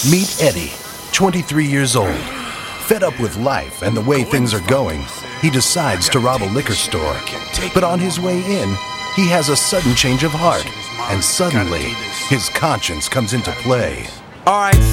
Meet Eddie, 23 years old. Fed up with life and the way things are going, he decides to rob a liquor store. But on his way in, he has a sudden change of heart, and suddenly, his conscience comes into play. All right.